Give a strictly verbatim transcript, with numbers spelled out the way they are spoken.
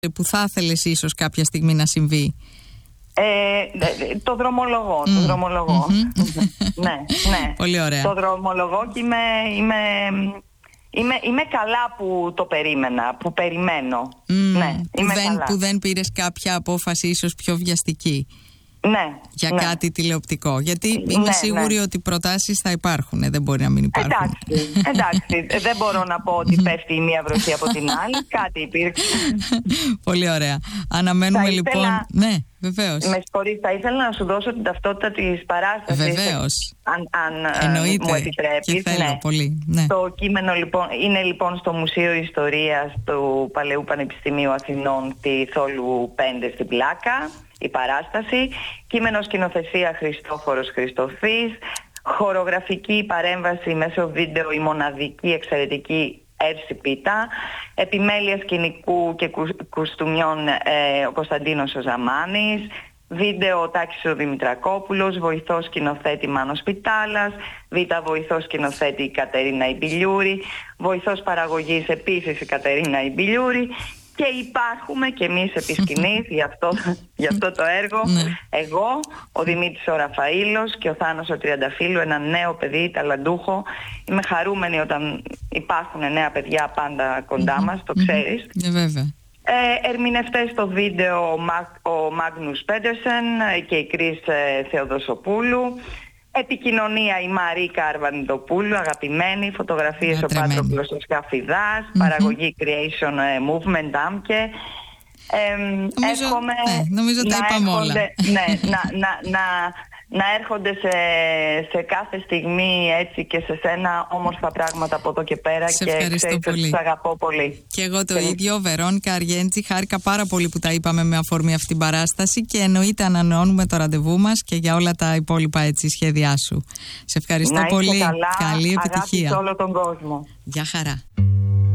που θα ήθελες ίσως κάποια στιγμή να συμβεί? Ε, το δρομολογώ, mm. το δρομολογώ. Mm-hmm. ναι, ναι. Πολύ ωραία. Το δρομολογώ και είμαι, είμαι, είμαι, είμαι καλά που το περίμενα, που περιμένω. Mm. Ναι, που, είμαι δεν, καλά. που δεν πήρες κάποια απόφαση ίσως πιο βιαστική. Ναι, για ναι. κάτι τηλεοπτικό. Γιατί είμαι ναι, σίγουρη ναι. ότι προτάσεις θα υπάρχουν. Δεν μπορεί να μην υπάρχουν. Εντάξει, εντάξει. Δεν μπορώ να πω ότι πέφτει η μία βροχή από την άλλη. Κάτι υπήρξε. Πολύ ωραία. Αναμένουμε θα λοιπόν. Ήθελα... Ναι, βεβαίως. Με συγχωρείς, θα ήθελα να σου δώσω την ταυτότητα της παράστασης. Βεβαίως. Αν, αν Εννοείται. μου επιτρέπεις. Και θέλω ναι. πολύ. Ναι. Το κείμενο λοιπόν είναι λοιπόν στο Μουσείο Ιστορίας του Παλαιού Πανεπιστημίου Αθηνών, τη Θόλου πέντε στην Πλάκα. Η παράσταση, κείμενο σκηνοθεσία Χριστόφορος Χριστοφής, χορογραφική παρέμβαση μέσω βίντεο η μοναδική εξαιρετική Έρση Πίτα, επιμέλεια σκηνικού και κουστούμιών ε, ο Κωνσταντίνος ο Ζαμάνης, βίντεο ο Τάκης ο Δημητρακόπουλος, βοηθός σκηνοθέτη Μάνος Σπιτάλας, β' βοηθός σκηνοθέτη η Κατερίνα Ιμπηλιούρη, βοηθός παραγωγής επίσης η Κατερίνα Ιμπηλιούρη. Και υπάρχουμε κι εμείς επί σκηνής για αυτό, για αυτό το έργο. Ναι. Εγώ, ο Δημήτρης ο Ραφαήλος και ο Θάνος ο Τριανταφύλου, ένα νέο παιδί, ταλαντούχο. Είμαι χαρούμενη όταν υπάρχουν νέα παιδιά πάντα κοντά mm-hmm. μας, το ξέρεις. Ναι, mm-hmm. βέβαια. Ε, ερμηνευτές στο βίντεο ο Μάγνους Πέντερσεν και η Κρίς Θεοδοσοπούλου. Επικοινωνία η Μαρίκα Αρβανιτοπούλου, αγαπημένη. Φωτογραφίες ο Πάτροκλος ο Σκαφιδάς. Mm-hmm. Παραγωγή Creation Movement Άμκε. Ε, νομίζω, εύχομαι ναι, νομίζω τα είπαμε όλα. Ναι, να, να, να, να έρχονται σε, σε κάθε στιγμή έτσι και σε σένα όμορφα πράγματα από εδώ και πέρα. Σε και ευχαριστώ ξέρεις πολύ. ότι σ' αγαπώ πολύ. Και εγώ το και... ίδιο, Βερόνικα Αργέντζη, χάρηκα πάρα πολύ που τα είπαμε με αφορμή αυτή την παράσταση και εννοείται ανανεώνουμε το ραντεβού μας και για όλα τα υπόλοιπα έτσι σχέδιά σου. Σε ευχαριστώ να πολύ. Καλά, καλή επιτυχία. Αγάπη σε όλο τον κόσμο. Γεια χαρά.